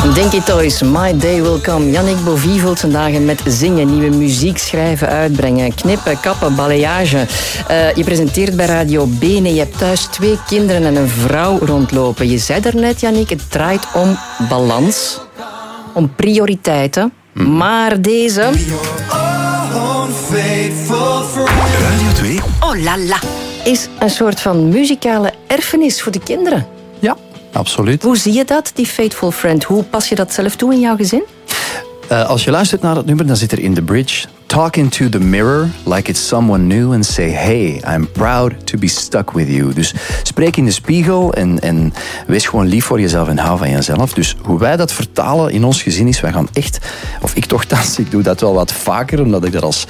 Dinky Toys, My Day Will Come. Yannick Bovie vult zijn dagen met zingen, nieuwe muziek schrijven, uitbrengen, knippen, kappen, balayage. Je presenteert bij Radio Bene. Je hebt thuis 2 kinderen en een vrouw rondlopen. Je zei daarnet, Yannick, het draait om balans, om prioriteiten. Maar deze... Radio 2. Oh la la. Is een soort van muzikale erfenis voor de kinderen. Ja, absoluut. Hoe zie je dat, die Faithful Friend? Hoe pas je dat zelf toe in jouw gezin? Als je luistert naar dat nummer, dan zit er in de bridge: talk into the mirror like it's someone new and say, hey, I'm proud to be stuck with you. Dus spreek in de spiegel en wees gewoon lief voor jezelf en hou van jezelf. Dus hoe wij dat vertalen in ons gezin is, wij gaan echt, of ik toch thans, ik doe dat wel wat vaker, omdat ik dat als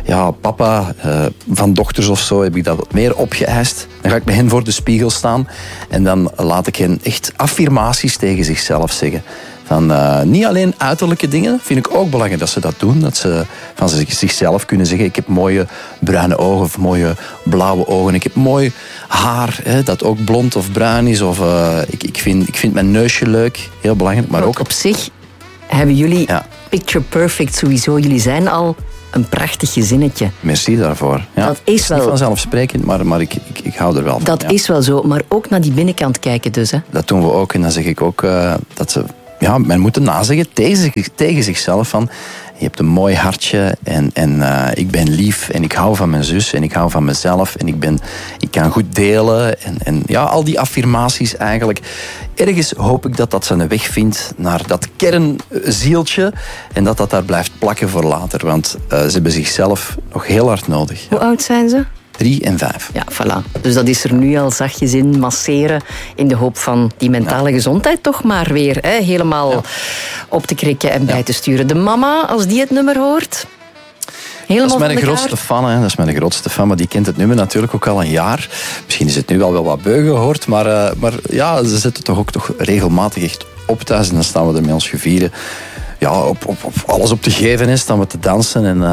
papa van dochters of zo, heb ik dat wat meer opgeëist. Dan ga ik met hen voor de spiegel staan en dan laat ik hen echt affirmaties tegen zichzelf zeggen. Van, niet alleen uiterlijke dingen, vind ik ook belangrijk dat ze dat doen. Dat ze van zichzelf kunnen zeggen, ik heb mooie bruine ogen of mooie blauwe ogen. Ik heb mooi haar, dat ook blond of bruin is. Of ik vind mijn neusje leuk, heel belangrijk. Maar ook op zich hebben jullie picture perfect sowieso. Jullie zijn al een prachtig gezinnetje. Merci daarvoor. Ja, dat is wel... niet vanzelfsprekend, maar ik hou er wel van. Dat is wel zo, maar ook naar die binnenkant kijken dus. Hè? Dat doen we ook en dan zeg ik ook dat ze... Ja, men moet nazeggen tegen zichzelf van... Je hebt een mooi hartje en ik ben lief en ik hou van mijn zus en ik hou van mezelf en ik kan goed delen. En al die affirmaties eigenlijk. Ergens hoop ik dat zijn weg vindt naar dat kernzieltje en dat daar blijft plakken voor later. Want ze hebben zichzelf nog heel hard nodig. Hoe oud zijn ze? 3 en 5. Ja, voilà. Dus dat is er nu al zachtjes in masseren in de hoop van die mentale gezondheid toch maar weer helemaal op te krikken en bij te sturen. De mama, als die het nummer hoort... Dat is mijn grootste fan, hè. Dat is mijn grootste fan, maar die kent het nummer natuurlijk ook al een jaar. Misschien is het nu al wel wat beu gehoord, maar ja, ze zetten toch ook regelmatig echt op thuis en dan staan we er met ons gevieren. Ja, op alles op te geven is, staan we te dansen en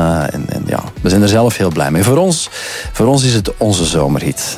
we zijn er zelf heel blij mee. Voor ons is het onze zomerhit.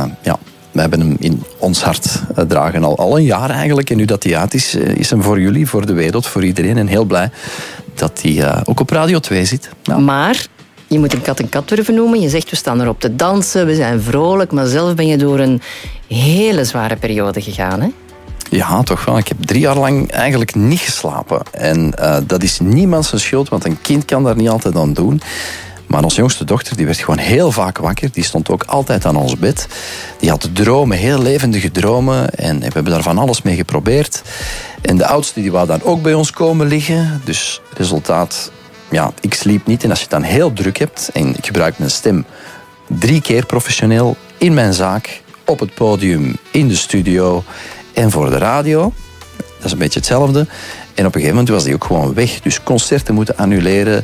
We hebben hem in ons hart dragen al een jaar eigenlijk. En nu dat hij uit is hem voor jullie, voor de wereld, voor iedereen. En heel blij dat hij ook op Radio 2 zit. Ja. Maar je moet een kat een kat durven noemen. Je zegt, we staan erop te dansen, we zijn vrolijk. Maar zelf ben je door een hele zware periode gegaan, hè? Ja, toch wel. Ik heb 3 jaar lang eigenlijk niet geslapen. En dat is niemand zijn schuld, want een kind kan daar niet altijd aan doen. Maar onze jongste dochter die werd gewoon heel vaak wakker. Die stond ook altijd aan ons bed. Die had dromen, heel levendige dromen. En we hebben daar van alles mee geprobeerd. En de oudste die wou dan ook bij ons komen liggen. Dus resultaat, ik sliep niet. En als je het dan heel druk hebt, en ik gebruik mijn stem 3 keer professioneel in mijn zaak, op het podium, in de studio en voor de radio. Dat is een beetje hetzelfde. En op een gegeven moment was die ook gewoon weg. Dus concerten moeten annuleren.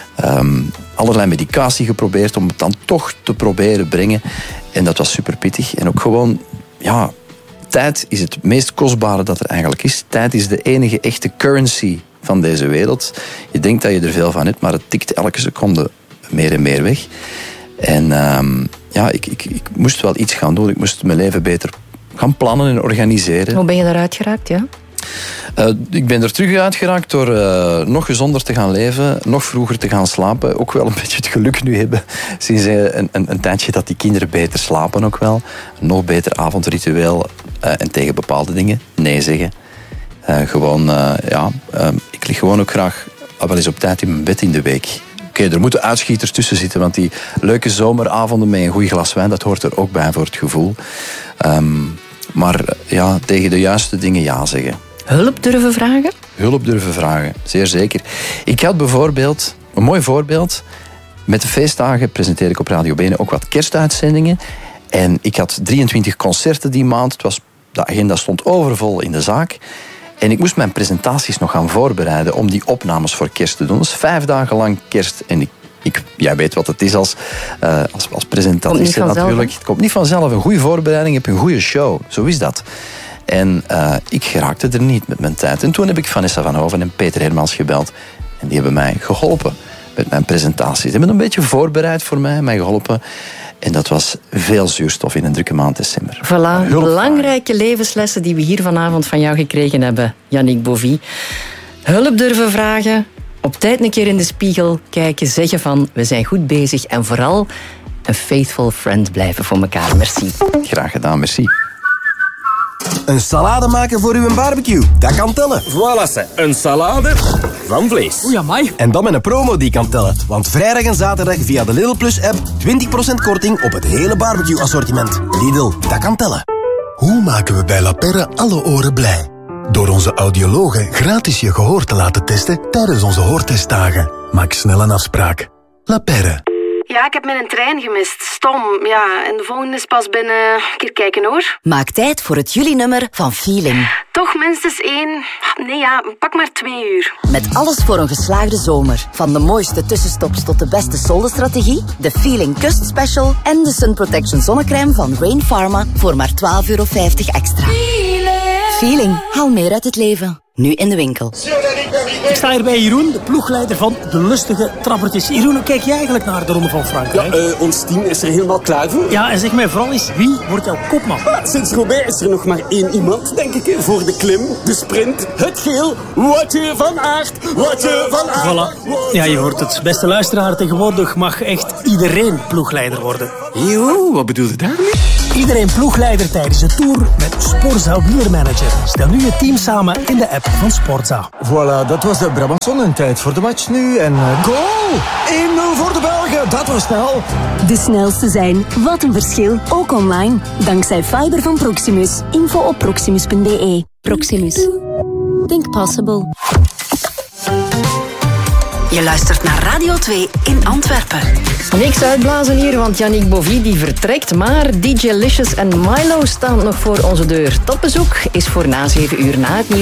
Allerlei medicatie geprobeerd om het dan toch te proberen brengen. En dat was super pittig. En ook gewoon, tijd is het meest kostbare dat er eigenlijk is. Tijd is de enige echte currency van deze wereld. Je denkt dat je er veel van hebt, maar het tikt elke seconde meer en meer weg. En ik moest wel iets gaan doen. Ik moest mijn leven beter gaan plannen en organiseren. Hoe ben je daaruit geraakt, ja? Ik ben er terug uitgeraakt door nog gezonder te gaan leven, nog vroeger te gaan slapen. Ook wel een beetje het geluk nu hebben sinds een tijdje dat die kinderen beter slapen ook wel. Een nog beter avondritueel en tegen bepaalde dingen nee zeggen. Ik lig gewoon ook graag wel eens op tijd in mijn bed in de week. Oké, er moeten uitschieters tussen zitten, want die leuke zomeravonden met een goed glas wijn, dat hoort er ook bij voor het gevoel. Maar tegen de juiste dingen ja zeggen. Hulp durven vragen? Hulp durven vragen, zeer zeker. Ik had bijvoorbeeld, een mooi voorbeeld, met de feestdagen presenteer ik op Radio Bene ook wat kerstuitzendingen. En ik had 23 concerten die maand. De agenda stond overvol in de zaak. En ik moest mijn presentaties nog gaan voorbereiden om die opnames voor kerst te doen. Dus 5 dagen lang kerst. En jij weet wat het is als presentatrice natuurlijk. Het komt niet vanzelf. Een goede voorbereiding, je hebt een goede show. Zo is dat. En ik geraakte er niet met mijn tijd. En toen heb ik Vanessa van Hoven en Peter Hermans gebeld. En die hebben mij geholpen met mijn presentaties. Die hebben een beetje voorbereid voor mij geholpen. En dat was veel zuurstof in een drukke maand december. Voilà, belangrijke levenslessen die we hier vanavond van jou gekregen hebben, Yannick Bovie. Hulp durven vragen, op tijd een keer in de spiegel kijken, zeggen van we zijn goed bezig en vooral een faithful friend blijven voor elkaar. Merci. Graag gedaan, merci. Een salade maken voor uw barbecue, dat kan tellen. Voilà, ze. Een salade van vlees. Oei, amai. En dan met een promo die kan tellen. Want vrijdag en zaterdag via de Lidl Plus app 20% korting op het hele barbecue assortiment. Lidl, dat kan tellen. Hoe maken we bij La Perre alle oren blij? Door onze audiologen gratis je gehoor te laten testen tijdens onze hoortestdagen. Maak snel een afspraak. La Perre. Ja, ik heb mijn trein gemist. Stom. Ja, en de volgende is pas binnen... Een keer kijken, hoor. Maak tijd voor het juli-nummer van Feeling. Toch minstens 1... Nee, ja, pak maar 2 uur. Met alles voor een geslaagde zomer. Van de mooiste tussenstops tot de beste soldenstrategie, de Feeling Kust Special en de Sun Protection zonnecrème van Rain Pharma voor maar €12,50 extra. Feeling. Haal meer uit het leven. Nu in de winkel. Ik sta hier bij Jeroen, de ploegleider van de lustige trappertjes. Jeroen, hoe kijk jij eigenlijk naar de Ronde van Frankrijk? Ja, ons team is er helemaal klaar voor. Ja, en zeg mij vooral eens, wie wordt jouw kopman? Sinds Roubaix is er nog maar 1 iemand, denk ik, voor de klim, de sprint, het geel. Woutje van Aert, Woutje van Aert. Voilà. Ja, je hoort het. Beste luisteraar, tegenwoordig mag echt iedereen ploegleider worden. Jo, wat bedoel je daarmee? Iedereen ploegleider tijdens de Tour met Sportzaal Wielermanager. Stel nu je team samen in de app van Sportzaal. Voilà, dat was de Brabantsson. Tijd voor de match nu. En goal! 1-0 voor de Belgen. Dat was snel. De snelste zijn. Wat een verschil. Ook online. Dankzij fiber van Proximus. Info op proximus.be. Proximus. Think possible. Je luistert naar Radio 2 in Antwerpen. Niks uitblazen hier, want Yannick Bovie die vertrekt. Maar DJ Licious en Milo staan nog voor onze deur. Topbezoek is voor na 7 uur na het nieuws.